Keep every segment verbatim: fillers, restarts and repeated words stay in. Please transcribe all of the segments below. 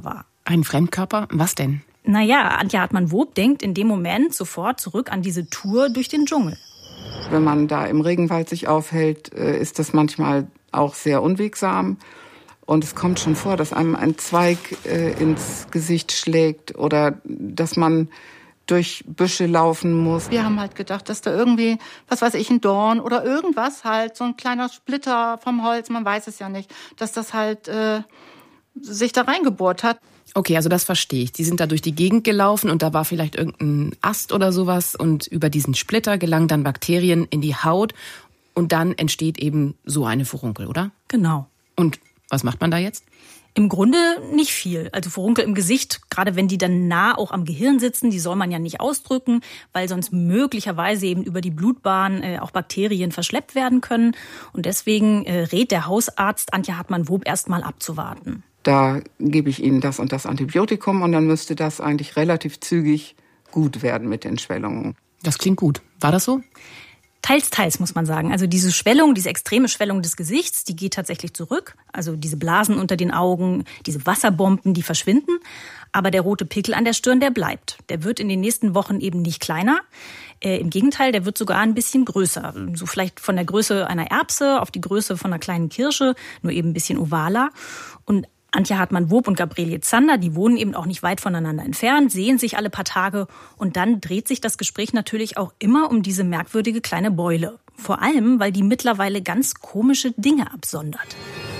war. Ein Fremdkörper? Was denn? Naja, Antje Hartmann-Wob denkt in dem Moment sofort zurück an diese Tour durch den Dschungel. Wenn man da im Regenwald sich aufhält, ist das manchmal auch sehr unwegsam. Und es kommt schon vor, dass einem ein Zweig äh, ins Gesicht schlägt oder dass man durch Büsche laufen muss. Wir haben halt gedacht, dass da irgendwie, was weiß ich, ein Dorn oder irgendwas halt, so ein kleiner Splitter vom Holz, man weiß es ja nicht, dass das halt äh, sich da reingebohrt hat. Okay, also das verstehe ich. Die sind da durch die Gegend gelaufen und da war vielleicht irgendein Ast oder sowas und über diesen Splitter gelangen dann Bakterien in die Haut und dann entsteht eben so eine Furunkel, oder? Genau. Und was macht man da jetzt? Im Grunde nicht viel. Also Furunkel im Gesicht, gerade wenn die dann nah auch am Gehirn sitzen, die soll man ja nicht ausdrücken, weil sonst möglicherweise eben über die Blutbahn äh, auch Bakterien verschleppt werden können. Und deswegen äh, rät der Hausarzt Antje Hartmann-Wob erst mal abzuwarten. Da gebe ich Ihnen das und das Antibiotikum und dann müsste das eigentlich relativ zügig gut werden mit den Schwellungen. Das klingt gut. War das so? Teils, teils, muss man sagen. Also diese Schwellung, diese extreme Schwellung des Gesichts, die geht tatsächlich zurück. Also diese Blasen unter den Augen, diese Wasserbomben, die verschwinden. Aber der rote Pickel an der Stirn, der bleibt. Der wird in den nächsten Wochen eben nicht kleiner. Äh, Im Gegenteil, der wird sogar ein bisschen größer. So vielleicht von der Größe einer Erbse auf die Größe von einer kleinen Kirsche, nur eben ein bisschen ovaler. Und Antje Hartmann-Wob und Gabriele Zander, die wohnen eben auch nicht weit voneinander entfernt, sehen sich alle paar Tage und dann dreht sich das Gespräch natürlich auch immer um diese merkwürdige kleine Beule. Vor allem, weil die mittlerweile ganz komische Dinge absondert.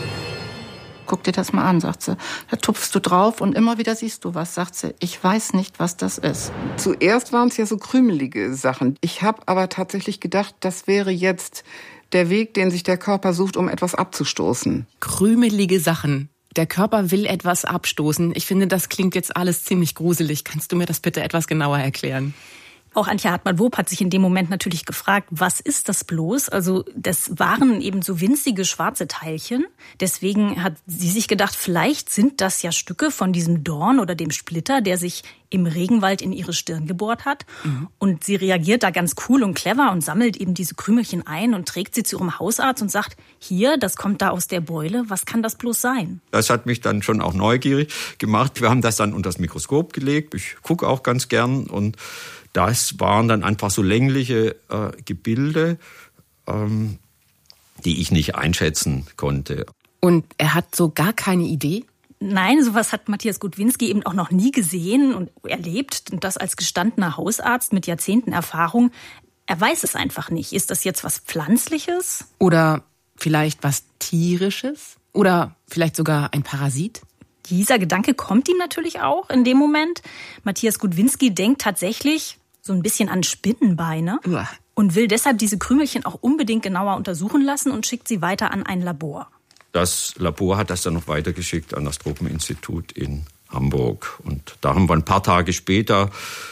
Guck dir das mal an, sagt sie. Da tupfst du drauf und immer wieder siehst du was, sagt sie. Ich weiß nicht, was das ist. Zuerst waren es ja so krümelige Sachen. Ich habe aber tatsächlich gedacht, das wäre jetzt der Weg, den sich der Körper sucht, um etwas abzustoßen. Krümelige Sachen. Der Körper will etwas abstoßen. Ich finde, das klingt jetzt alles ziemlich gruselig. Kannst du mir das bitte etwas genauer erklären? Auch Antje Hartmann-Wob hat sich in dem Moment natürlich gefragt, was ist das bloß? Also das waren eben so winzige schwarze Teilchen. Deswegen hat sie sich gedacht, vielleicht sind das ja Stücke von diesem Dorn oder dem Splitter, der sich im Regenwald in ihre Stirn gebohrt hat. Mhm. Und sie reagiert da ganz cool und clever und sammelt eben diese Krümelchen ein und trägt sie zu ihrem Hausarzt und sagt, hier, das kommt da aus der Beule, was kann das bloß sein? Das hat mich dann schon auch neugierig gemacht. Wir haben das dann unter das Mikroskop gelegt. Ich gucke auch ganz gern und das waren dann einfach so längliche äh, Gebilde, ähm, die ich nicht einschätzen konnte. Und er hat so gar keine Idee? Nein, sowas hat Matthias Gutwinski eben auch noch nie gesehen und erlebt. Und das als gestandener Hausarzt mit Jahrzehnten Erfahrung. Er weiß es einfach nicht. Ist das jetzt was Pflanzliches? Oder vielleicht was Tierisches? Oder vielleicht sogar ein Parasit? Dieser Gedanke kommt ihm natürlich auch in dem Moment. Matthias Gutwinski denkt tatsächlich so ein bisschen an Spinnenbeine Uah. und will deshalb diese Krümelchen auch unbedingt genauer untersuchen lassen und schickt sie weiter an ein Labor. Das Labor hat das dann noch weitergeschickt an das Tropeninstitut in Hamburg. Und da haben wir ein paar Tage später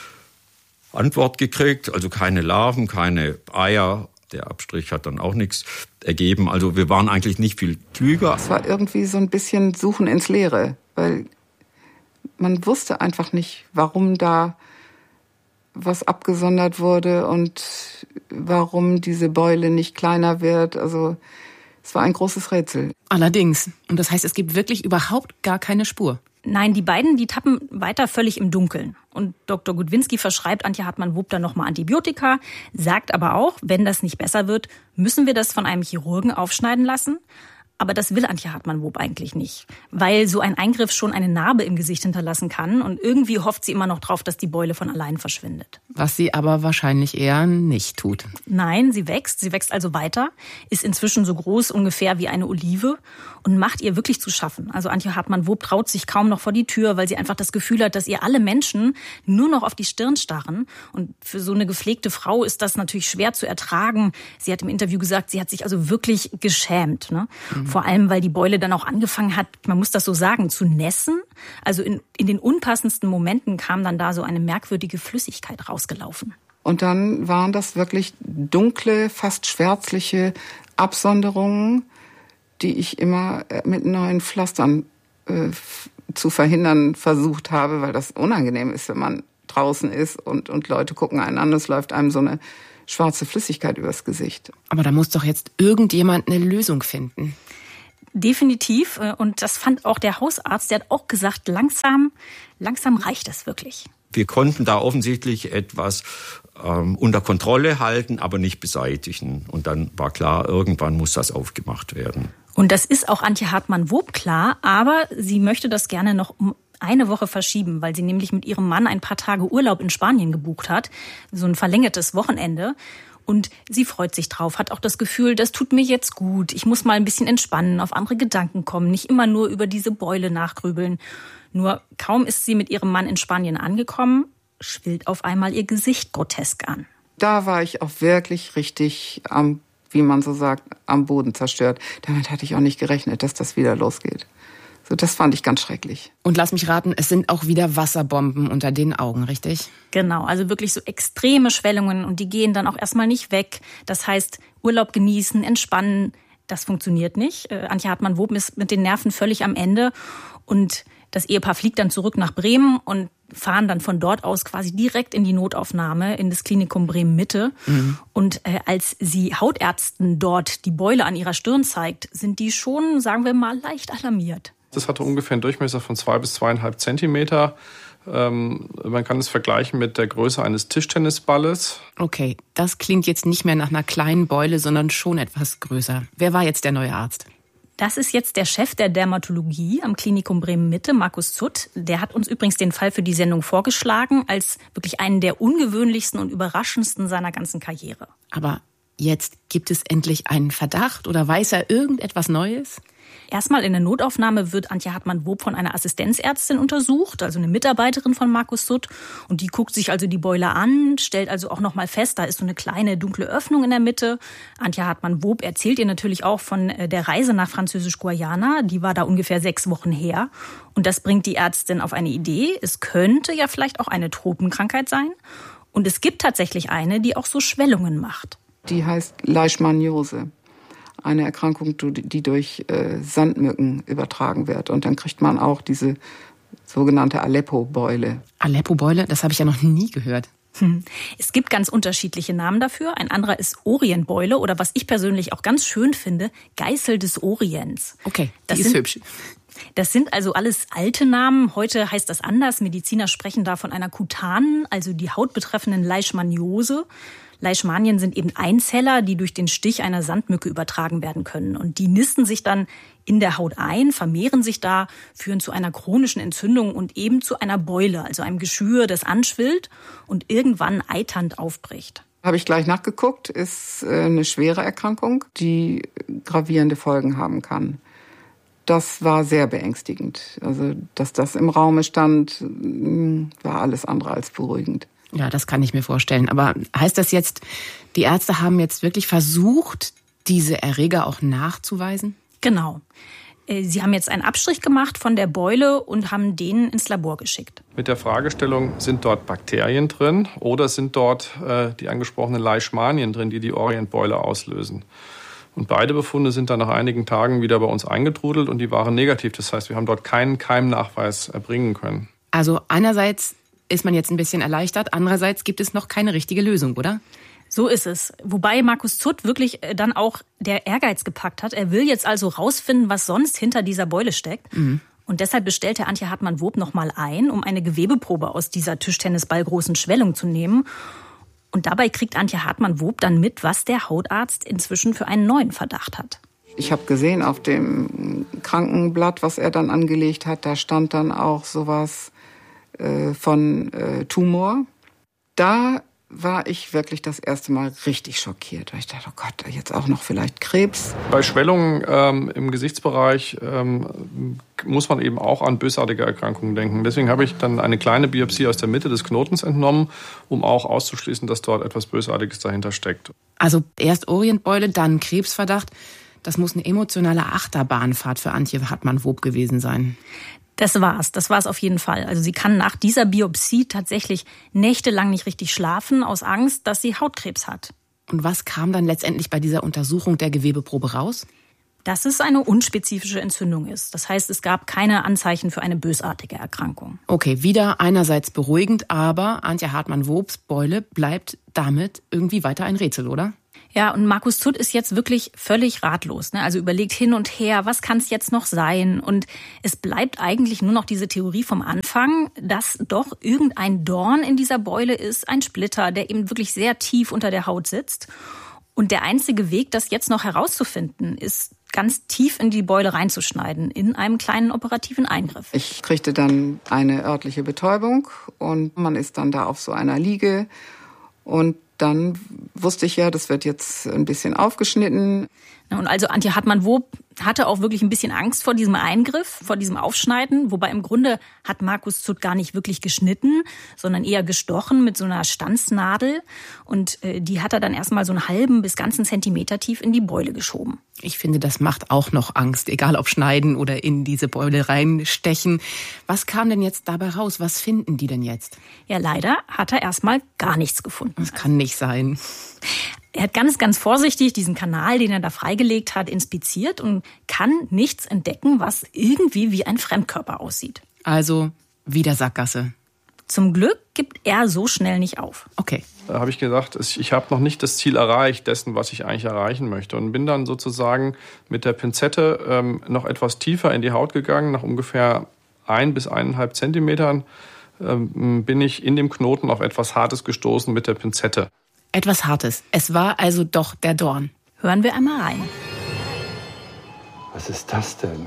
Antwort gekriegt. Also keine Larven, keine Eier. Der Abstrich hat dann auch nichts ergeben. Also wir waren eigentlich nicht viel klüger. Es war irgendwie so ein bisschen Suchen ins Leere, weil man wusste einfach nicht, warum da was abgesondert wurde und warum diese Beule nicht kleiner wird. Also es war ein großes Rätsel. Allerdings. Und das heißt, es gibt wirklich überhaupt gar keine Spur. Nein, die beiden, die tappen weiter völlig im Dunkeln. Und Doktor Gutwinski verschreibt Antje Hartmann-Wob dann nochmal Antibiotika, sagt aber auch, wenn das nicht besser wird, müssen wir das von einem Chirurgen aufschneiden lassen. Aber das will Antje Hartmann-Wob eigentlich nicht, weil so ein Eingriff schon eine Narbe im Gesicht hinterlassen kann und irgendwie hofft sie immer noch drauf, dass die Beule von allein verschwindet. Was sie aber wahrscheinlich eher nicht tut. Nein, sie wächst, sie wächst also weiter, ist inzwischen so groß ungefähr wie eine Olive und macht ihr wirklich zu schaffen. Also Antje Hartmann-Wob traut sich kaum noch vor die Tür, weil sie einfach das Gefühl hat, dass ihr alle Menschen nur noch auf die Stirn starren. Und für so eine gepflegte Frau ist das natürlich schwer zu ertragen. Sie hat im Interview gesagt, sie hat sich also wirklich geschämt, ne? Mhm. Vor allem, weil die Beule dann auch angefangen hat, man muss das so sagen, zu nässen. Also in, in den unpassendsten Momenten kam dann da so eine merkwürdige Flüssigkeit rausgelaufen. Und dann waren das wirklich dunkle, fast schwärzliche Absonderungen, die ich immer mit neuen Pflastern äh, zu verhindern versucht habe, weil das unangenehm ist, wenn man draußen ist und, und Leute gucken einen an, es läuft einem so eine schwarze Flüssigkeit übers Gesicht. Aber da muss doch jetzt irgendjemand eine Lösung finden. definitiv. Und das fand auch der Hausarzt. Der hat auch gesagt, langsam, langsam reicht es wirklich. Wir konnten da offensichtlich etwas ähm, unter Kontrolle halten, aber nicht beseitigen. Und dann war klar, irgendwann muss das aufgemacht werden. Und das ist auch Antje Hartmann-Wob klar, aber sie möchte das gerne noch um eine Woche verschieben, weil sie nämlich mit ihrem Mann ein paar Tage Urlaub in Spanien gebucht hat. So ein verlängertes Wochenende. Und sie freut sich drauf, hat auch das Gefühl, das tut mir jetzt gut. Ich muss mal ein bisschen entspannen, auf andere Gedanken kommen, nicht immer nur über diese Beule nachgrübeln. Nur kaum ist sie mit ihrem Mann in Spanien angekommen, schwillt auf einmal ihr Gesicht grotesk an. Da war ich auch wirklich richtig am, wie man so sagt, am Boden zerstört. Damit hatte ich auch nicht gerechnet, dass das wieder losgeht. So, das fand ich ganz schrecklich. Und lass mich raten, es sind auch wieder Wasserbomben unter den Augen, richtig? Genau, also wirklich so extreme Schwellungen und die gehen dann auch erstmal nicht weg. Das heißt, Urlaub genießen, entspannen, das funktioniert nicht. Äh, Antje Hartmann-Wob ist mit den Nerven völlig am Ende und das Ehepaar fliegt dann zurück nach Bremen und fahren dann von dort aus quasi direkt in die Notaufnahme, in das Klinikum Bremen-Mitte. Mhm. Und äh, als sie Hautärzten dort die Beule an ihrer Stirn zeigt, sind die schon, sagen wir mal, leicht alarmiert. Das hatte ungefähr einen Durchmesser von zwei bis zweieinhalb Zentimeter. Ähm, man kann es vergleichen mit der Größe eines Tischtennisballes. Okay, das klingt jetzt nicht mehr nach einer kleinen Beule, sondern schon etwas größer. Wer war jetzt der neue Arzt? Das ist jetzt der Chef der Dermatologie am Klinikum Bremen-Mitte, Markus Zutt. Der hat uns übrigens den Fall für die Sendung vorgeschlagen, als wirklich einen der ungewöhnlichsten und überraschendsten seiner ganzen Karriere. Aber jetzt gibt es endlich einen Verdacht oder weiß er irgendetwas Neues? Erstmal in der Notaufnahme wird Antje Hartmann-Wob von einer Assistenzärztin untersucht, also eine Mitarbeiterin von Markus Zutt. Und die guckt sich also die Beule an, stellt also auch noch mal fest, da ist so eine kleine dunkle Öffnung in der Mitte. Antje Hartmann-Wob erzählt ihr natürlich auch von der Reise nach Französisch-Guayana. Die war da ungefähr sechs Wochen her. Und das bringt die Ärztin auf eine Idee. Es könnte ja vielleicht auch eine Tropenkrankheit sein. Und es gibt tatsächlich eine, die auch so Schwellungen macht. Die heißt Leishmaniose. Eine Erkrankung, die durch äh, Sandmücken übertragen wird. Und dann kriegt man auch diese sogenannte Aleppo-Beule. Aleppo-Beule? Das habe ich ja noch nie gehört. Hm. Es gibt ganz unterschiedliche Namen dafür. Ein anderer ist Orientbeule oder was ich persönlich auch ganz schön finde, Geißel des Orients. Okay, das die ist sind, hübsch. Das sind also alles alte Namen. Heute heißt das anders. Mediziner sprechen da von einer kutanen, also die Haut betreffenden Leishmaniose. Leishmanien sind eben Einzeller, die durch den Stich einer Sandmücke übertragen werden können. Und die nisten sich dann in der Haut ein, vermehren sich da, führen zu einer chronischen Entzündung und eben zu einer Beule, also einem Geschwür, das anschwillt und irgendwann eiternd aufbricht. Habe ich gleich nachgeguckt, ist eine schwere Erkrankung, die gravierende Folgen haben kann. Das war sehr beängstigend. Also, dass das im Raume stand, war alles andere als beruhigend. Ja, das kann ich mir vorstellen. Aber heißt das jetzt, die Ärzte haben jetzt wirklich versucht, diese Erreger auch nachzuweisen? Genau. Sie haben jetzt einen Abstrich gemacht von der Beule und haben den ins Labor geschickt. Mit der Fragestellung, sind dort Bakterien drin oder sind dort äh, die angesprochenen Leishmanien drin, die die Orientbeule auslösen? Und beide Befunde sind dann nach einigen Tagen wieder bei uns eingetrudelt und die waren negativ. Das heißt, wir haben dort keinen Keimnachweis erbringen können. Also einerseits ist man jetzt ein bisschen erleichtert, andererseits gibt es noch keine richtige Lösung, oder? So ist es. Wobei Markus Zutt wirklich dann auch der Ehrgeiz gepackt hat. Er will jetzt also rausfinden, was sonst hinter dieser Beule steckt. Mhm. Und deshalb bestellt er Antje Hartmann-Wob nochmal ein, um eine Gewebeprobe aus dieser Tischtennisballgroßen Schwellung zu nehmen. Und dabei kriegt Antje Hartmann-Wob dann mit, was der Hautarzt inzwischen für einen neuen Verdacht hat. Ich habe gesehen auf dem Krankenblatt, was er dann angelegt hat, da stand dann auch sowas äh, von äh, Tumor. Da war ich wirklich das erste Mal richtig schockiert, weil ich dachte, oh Gott, jetzt auch noch vielleicht Krebs. Bei Schwellungen ähm, im Gesichtsbereich ähm, muss man eben auch an bösartige Erkrankungen denken. Deswegen habe ich dann eine kleine Biopsie aus der Mitte des Knotens entnommen, um auch auszuschließen, dass dort etwas Bösartiges dahinter steckt. Also erst Orientbeule, dann Krebsverdacht. Das muss eine emotionale Achterbahnfahrt für Antje Hartmann-Wob gewesen sein. Das war's, das war's auf jeden Fall. Also sie kann nach dieser Biopsie tatsächlich nächtelang nicht richtig schlafen, aus Angst, dass sie Hautkrebs hat. Und was kam dann letztendlich bei dieser Untersuchung der Gewebeprobe raus? dass es eine unspezifische Entzündung ist. Das heißt, es gab keine Anzeichen für eine bösartige Erkrankung. Okay, wieder einerseits beruhigend, aber Antje Hartmann-Wobs Beule bleibt damit irgendwie weiter ein Rätsel, oder? Ja, und Markus Zutt ist jetzt wirklich völlig ratlos. Ne? Also überlegt hin und her, was kann es jetzt noch sein? Und es bleibt eigentlich nur noch diese Theorie vom Anfang, dass doch irgendein Dorn in dieser Beule ist, ein Splitter, der eben wirklich sehr tief unter der Haut sitzt. Und der einzige Weg, das jetzt noch herauszufinden, ist ganz tief in die Beule reinzuschneiden, in einem kleinen operativen Eingriff. Ich kriegte dann eine örtliche Betäubung und man ist dann da auf so einer Liege. Und dann wusste ich ja, das wird jetzt ein bisschen aufgeschnitten. Und also Antje Hartmann-Wob hatte auch wirklich ein bisschen Angst vor diesem Eingriff, vor diesem Aufschneiden. Wobei im Grunde hat Markus Zutt gar nicht wirklich geschnitten, sondern eher gestochen mit so einer Stanznadel. Und äh, die hat er dann erstmal so einen halben bis ganzen Zentimeter tief in die Beule geschoben. Ich finde, das macht auch noch Angst, egal ob schneiden oder in diese Beule reinstechen. Was kam denn jetzt dabei raus? Was finden die denn jetzt? Ja, leider hat er erstmal gar nichts gefunden. Das kann nicht sein. Er hat ganz, ganz vorsichtig diesen Kanal, den er da freigelegt hat, inspiziert und kann nichts entdecken, was irgendwie wie ein Fremdkörper aussieht. Also wieder Sackgasse. Zum Glück gibt er so schnell nicht auf. Okay. Da habe ich gesagt, ich habe noch nicht das Ziel erreicht dessen, was ich eigentlich erreichen möchte. Und bin dann sozusagen mit der Pinzette ähm, noch etwas tiefer in die Haut gegangen. Nach ungefähr ein bis eineinhalb Zentimetern ähm, bin ich in dem Knoten auf etwas Hartes gestoßen mit der Pinzette. Etwas Hartes. Es war also doch der Dorn. Hören wir einmal rein. Was ist das denn?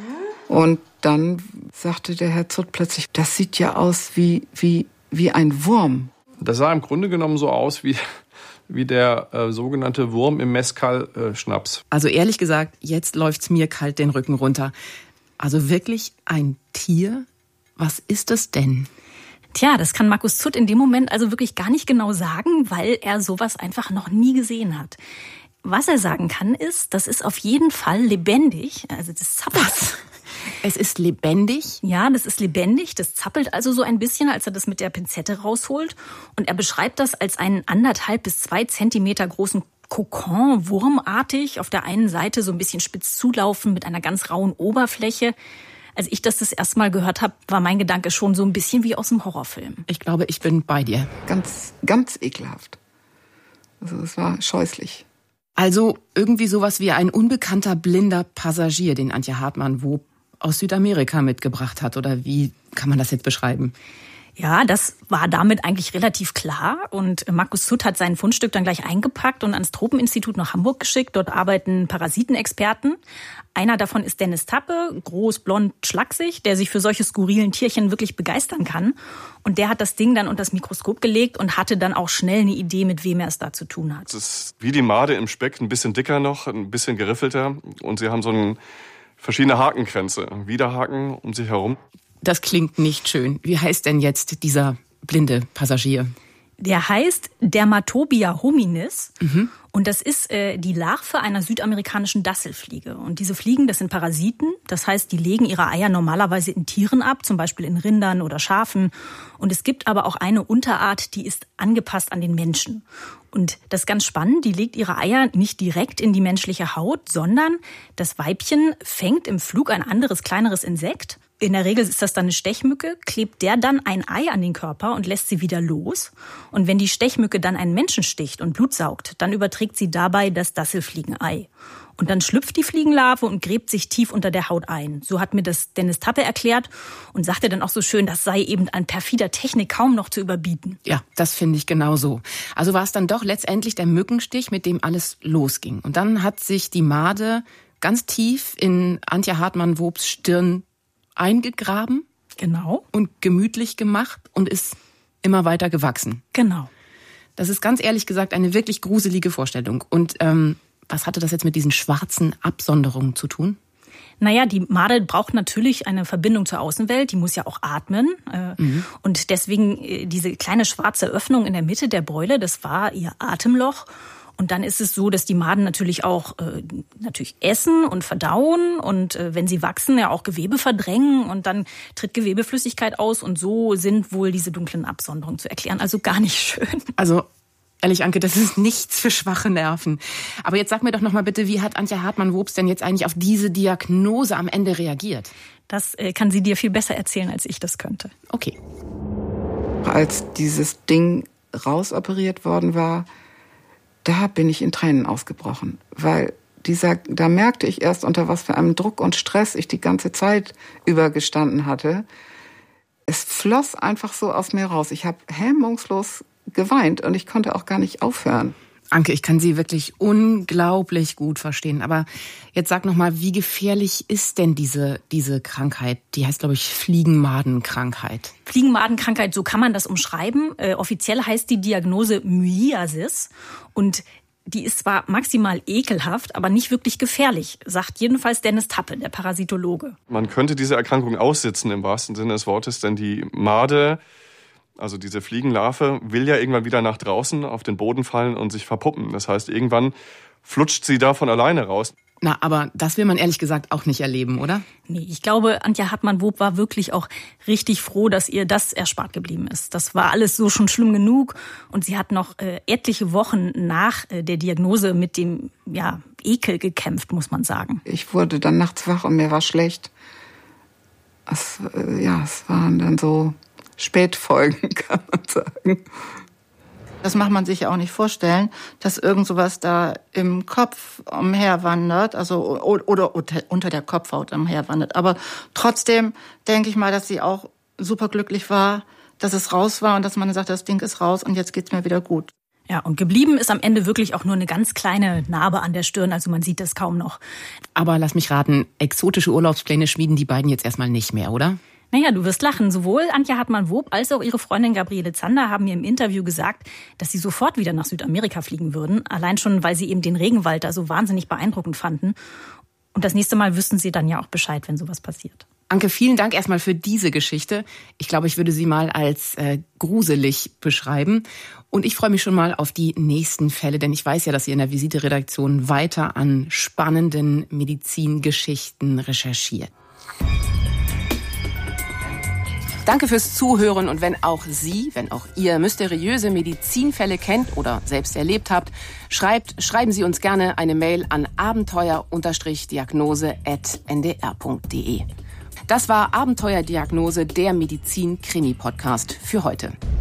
Und dann sagte der Herr Zutt plötzlich, das sieht ja aus wie, wie, wie ein Wurm. Das sah im Grunde genommen so aus wie, wie der äh, sogenannte Wurm im Mezcal-Schnaps. Also ehrlich gesagt, jetzt läuft's mir kalt den Rücken runter. Also wirklich ein Tier? Was ist es denn? Tja, das kann Markus Zutt in dem Moment also wirklich gar nicht genau sagen, weil er sowas einfach noch nie gesehen hat. Was er sagen kann, ist, das ist auf jeden Fall lebendig. Also das zappelt. Was? Es ist lebendig? Ja, das ist lebendig. Das zappelt also so ein bisschen, als er das mit der Pinzette rausholt. Und er beschreibt das als einen anderthalb bis zwei Zentimeter großen Kokon, wurmartig. Auf der einen Seite so ein bisschen spitz zulaufen mit einer ganz rauen Oberfläche. Als ich das das erste Mal gehört habe, war mein Gedanke schon so ein bisschen wie aus einem Horrorfilm. Ich glaube, ich bin bei dir. Ganz, ganz ekelhaft. Also es war scheußlich. Also irgendwie sowas wie ein unbekannter blinder Passagier, den Antje Hartmann-Wob aus Südamerika mitgebracht hat. Oder wie kann man das jetzt beschreiben? Ja, das war damit eigentlich relativ klar. Und Markus Zutt hat sein Fundstück dann gleich eingepackt und ans Tropeninstitut nach Hamburg geschickt. Dort arbeiten Parasitenexperten. Einer davon ist Dennis Tappe, groß, blond, schlaksig, der sich für solche skurrilen Tierchen wirklich begeistern kann. Und der hat das Ding dann unter das Mikroskop gelegt und hatte dann auch schnell eine Idee, mit wem er es da zu tun hat. Es ist wie die Made im Speck, ein bisschen dicker noch, ein bisschen geriffelter. Und sie haben so ein, verschiedene Hakenkränze, Widerhaken um sich herum. Das klingt nicht schön. Wie heißt denn jetzt dieser blinde Passagier? Der heißt Dermatobia hominis. Mhm. Und das ist äh, die Larve einer südamerikanischen Dasselfliege. Und diese Fliegen, das sind Parasiten. Das heißt, die legen ihre Eier normalerweise in Tieren ab, zum Beispiel in Rindern oder Schafen. Und es gibt aber auch eine Unterart, die ist angepasst an den Menschen. Und das ist ganz spannend, die legt ihre Eier nicht direkt in die menschliche Haut, sondern das Weibchen fängt im Flug ein anderes, kleineres Insekt. In der Regel ist das dann eine Stechmücke, klebt der dann ein Ei an den Körper und lässt sie wieder los. Und wenn die Stechmücke dann einen Menschen sticht und Blut saugt, dann überträgt sie dabei das Dasselfliegenei. Und dann schlüpft die Fliegenlarve und gräbt sich tief unter der Haut ein. So hat mir das Dennis Tappe erklärt und sagte dann auch so schön, das sei eben an perfider Technik kaum noch zu überbieten. Ja, das finde ich genauso. Also war es dann doch letztendlich der Mückenstich, mit dem alles losging. Und dann hat sich die Made ganz tief in Antje Hartmann-Wobs Stirn eingegraben. Genau. Und gemütlich gemacht und ist immer weiter gewachsen. Genau. Das ist ganz ehrlich gesagt eine wirklich gruselige Vorstellung. Und ähm, was hatte das jetzt mit diesen schwarzen Absonderungen zu tun? Naja, die Made braucht natürlich eine Verbindung zur Außenwelt, die muss ja auch atmen. Mhm. Und deswegen diese kleine schwarze Öffnung in der Mitte der Beule, das war ihr Atemloch. Und dann ist es so, dass die Maden natürlich auch äh, natürlich essen und verdauen und äh, wenn sie wachsen, ja auch Gewebe verdrängen und dann tritt Gewebeflüssigkeit aus und so sind wohl diese dunklen Absonderungen zu erklären. Also gar nicht schön. Also Ehrlich, Anke, das ist nichts für schwache Nerven. Aber jetzt sag mir doch noch mal bitte, wie hat Antje Hartmann-Wobst denn jetzt eigentlich auf diese Diagnose am Ende reagiert? Das äh, kann sie dir viel besser erzählen, als ich das könnte. Okay. Als dieses Ding rausoperiert worden war, da bin ich in Tränen ausgebrochen. Weil dieser, da merkte ich erst, unter was für einem Druck und Stress ich die ganze Zeit über gestanden hatte. Es floss einfach so aus mir raus. Ich habe hemmungslos geweint und ich konnte auch gar nicht aufhören. Anke, ich kann Sie wirklich unglaublich gut verstehen. Aber jetzt sag noch mal, wie gefährlich ist denn diese, diese Krankheit? Die heißt, glaube ich, Fliegenmadenkrankheit. Fliegenmadenkrankheit, so kann man das umschreiben. Äh, offiziell heißt die Diagnose Myiasis. Und die ist zwar maximal ekelhaft, aber nicht wirklich gefährlich, sagt jedenfalls Dennis Tappe, der Parasitologe. Man könnte diese Erkrankung aussitzen im wahrsten Sinne des Wortes, denn die Made, also diese Fliegenlarve, will ja irgendwann wieder nach draußen auf den Boden fallen und sich verpuppen. Das heißt, irgendwann flutscht sie da von alleine raus. Na, aber das will man ehrlich gesagt auch nicht erleben, oder? Nee, ich glaube, Antje Hartmann-Wob war wirklich auch richtig froh, dass ihr das erspart geblieben ist. Das war alles so schon schlimm genug. Und sie hat noch äh, etliche Wochen nach äh, der Diagnose mit dem ja, Ekel gekämpft, muss man sagen. Ich wurde dann nachts wach und mir war schlecht. Es, äh, ja, es waren dann so Spätfolgen, kann man sagen. Das macht man sich ja auch nicht vorstellen, dass irgend sowas da im Kopf umherwandert, also oder unter der Kopfhaut umherwandert. Aber trotzdem denke ich mal, dass sie auch super glücklich war, dass es raus war und dass man sagt, das Ding ist raus und jetzt geht's mir wieder gut. Ja, und geblieben ist am Ende wirklich auch nur eine ganz kleine Narbe an der Stirn, also man sieht das kaum noch. Aber lass mich raten, exotische Urlaubspläne schmieden die beiden jetzt erstmal nicht mehr, oder? Naja, du wirst lachen. Sowohl Antje Hartmann-Wob als auch ihre Freundin Gabriele Zander haben mir im Interview gesagt, dass sie sofort wieder nach Südamerika fliegen würden. Allein schon, weil sie eben den Regenwald da so wahnsinnig beeindruckend fanden. Und das nächste Mal wüssten sie dann ja auch Bescheid, wenn sowas passiert. Anke, vielen Dank erstmal für diese Geschichte. Ich glaube, ich würde sie mal als äh, gruselig beschreiben. Und ich freue mich schon mal auf die nächsten Fälle, denn ich weiß ja, dass ihr in der Visite-Redaktion weiter an spannenden Medizingeschichten recherchiert. Danke fürs Zuhören und wenn auch Sie, wenn auch ihr mysteriöse Medizinfälle kennt oder selbst erlebt habt, schreibt, schreiben Sie uns gerne eine Mail an abenteuer-diagnose at n d r punkt d e. Das war Abenteuerdiagnose, der Medizin-Krimi-Podcast für heute.